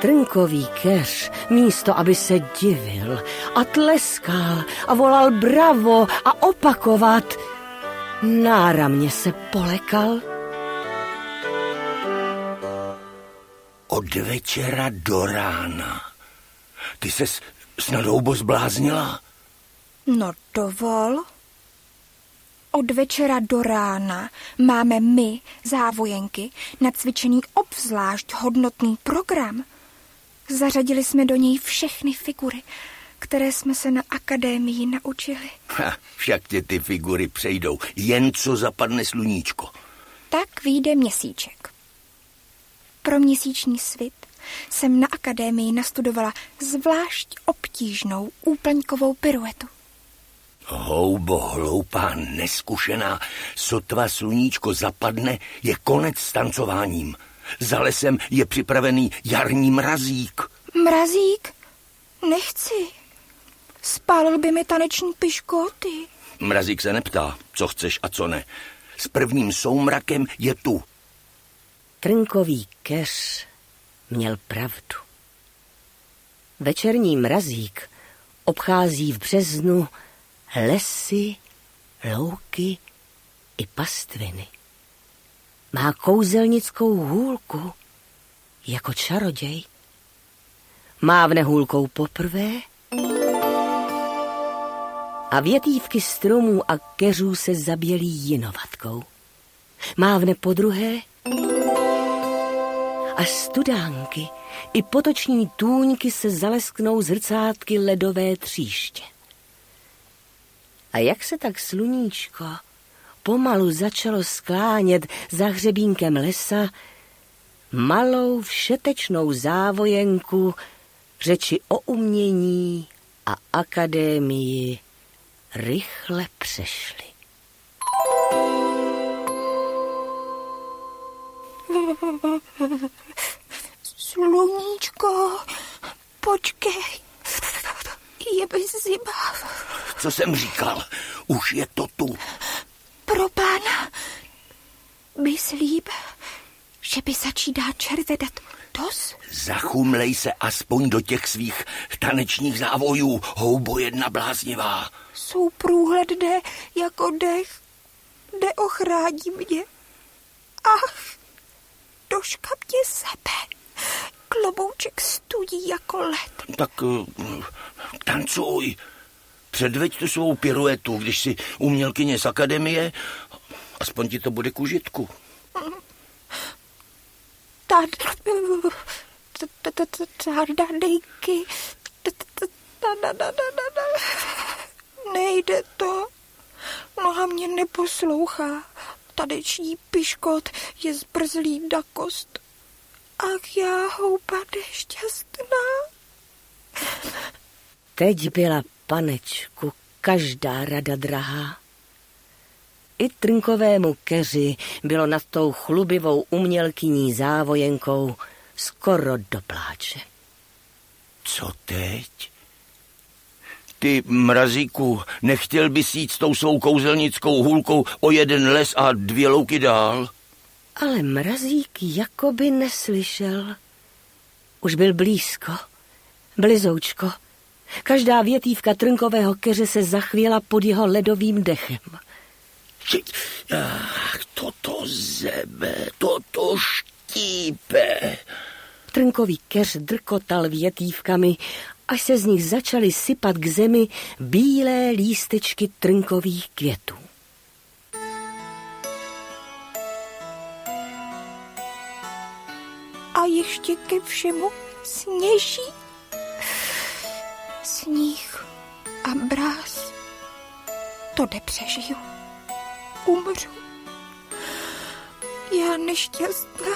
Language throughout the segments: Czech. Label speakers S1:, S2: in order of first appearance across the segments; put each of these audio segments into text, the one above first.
S1: Trnkový keř, místo aby se divil a tleskal a volal bravo a opakovat, náramně se polekal.
S2: Od večera do rána. Ty ses snad houbo zbláznila?
S3: No dovol. Od večera do rána máme my, závojenky, nacvičený obzvlášť hodnotný program. Zařadili jsme do něj všechny figury, které jsme se na akademii naučili.
S2: Však tě ty figury přejdou, jen co zapadne sluníčko.
S3: Tak vyjde měsíček. Pro měsíční svit jsem na akademii nastudovala zvlášť obtížnou úplňkovou piruetu.
S2: Houbo, hloupá, neskušená, sotva sluníčko zapadne, je konec s tancováním. Za lesem je připravený jarní mrazík.
S3: Mrazík? Nechci. Spálil by mi taneční piškoty.
S2: Mrazík se neptá, co chceš a co ne. S prvním soumrakem je tu.
S1: Trnkový keř měl pravdu. Večerní mrazík obchází v březnu lesy, louky i pastviny. Má kouzelnickou hůlku jako čaroděj. Mávne hůlkou poprvé a větívky stromů a keřů se zabělí jinovatkou. Mávne podruhé a studánky i potoční tůňky se zalesknou zrcátky ledové tříště. A jak se tak sluníčko pomalu začalo sklánět za hřebínkem lesa, malou všetečnou závojenku řeči o umění a akademii rychle přešly.
S3: Sluníčko, počkej, je bez zima.
S2: Co jsem říkal? Už je to tu.
S3: Pro pána, myslím, že by začíná červedat dos.
S2: Zachumlej se aspoň do těch svých tanečních závojů, houbo jedna bláznivá.
S3: Jsou průhledné jako dech, neochrání mě. Ach, doška mě sebe, klobouček studí jako led.
S2: Tak tancuj. Předveď tu svou piruetu, když si umělkyně z akademie, aspoň ti to bude k užitku.
S3: Tadadejky. Nejde to. Noha mě neposlouchá. Tadeční piškot je zbrzlý na kost. Ach, já houba nešťastná.
S1: Teď byla panečku každá rada drahá. I trnkovému keři bylo nad tou chlubivou umělkyní závojenkou skoro do pláče.
S2: Co teď? Ty, mrazíku, nechtěl bys jít s tou svou kouzelnickou hůlkou o jeden les a 2 louky dál?
S1: Ale mrazík jakoby neslyšel. Už byl blízko, blizoučko. Každá větívka trnkového keře se zachvěla pod jeho ledovým dechem.
S2: Toto zebe, toto štípe.
S1: Trnkový keř drkotal větívkami, až se z nich začaly sypat k zemi bílé lístečky trnkových květů.
S3: A ještě ke všemu sněží. Sníh a mráz. To nepřežiju. Umřu. Já nešťastná.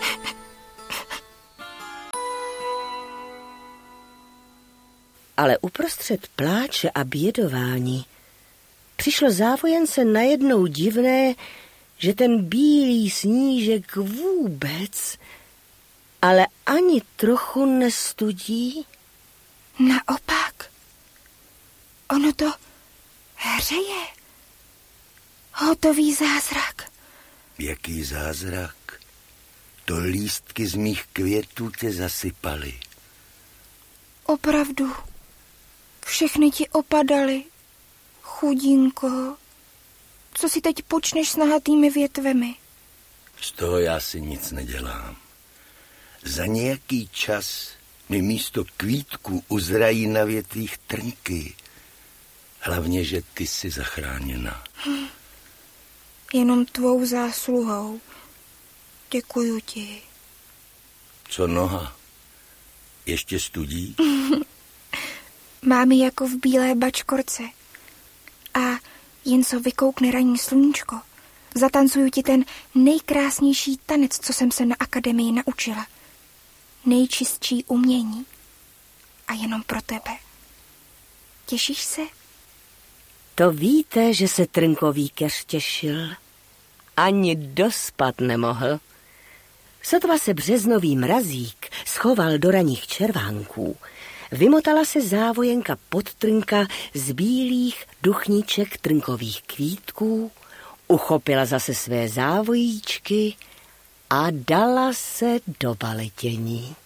S1: Ale uprostřed pláče a bědování přišlo závojence najednou divné, že ten bílý snížek vůbec, ale ani trochu nestudí.
S3: Naopak, ono to hřeje. Hotový zázrak.
S2: Jaký zázrak? To lístky z mých květů tě zasypaly.
S3: Opravdu. Všechny ti opadaly. Chudinko. Co si teď počneš s nahatými větvemi?
S2: Z toho já si nic nedělám. Za nějaký čas mi místo kvítků uzrají na větvích trnky. Hlavně, že ty jsi zachráněna.
S3: Jenom tvou zásluhou. Děkuju ti.
S2: Co noha? Ještě studí?
S3: Mám ji jako v bílé bačkorce. A jen co vykoukne ranní sluníčko, zatancuju ti ten nejkrásnější tanec, co jsem se na akademii naučila. Nejčistší umění. A jenom pro tebe. Těšíš se?
S1: To víte, že se trnkový keř těšil. Ani dospat nemohl. Sotva se březnový mrazík schoval do raných červánků, vymotala se závojenka pod trnka z bílých duchníček trnkových kvítků, uchopila zase své závojíčky a dala se do baletění.